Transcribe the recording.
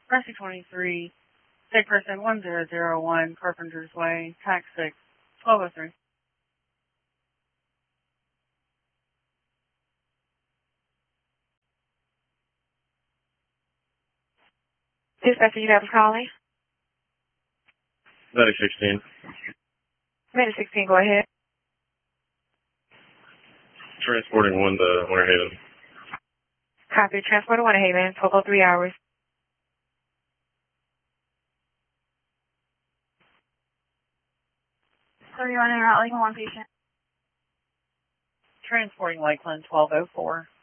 Rescue 23, sick person 1001, Carpenter's Way, tax 6, 1203. Dispatcher, you have a calling? Medic 16. Medic 16, go ahead. Transporting one to Winter Haven. Copy. Transport to Winter Haven. Total 3 hours. So you want to route like one patient? Transporting Lakeland 1204.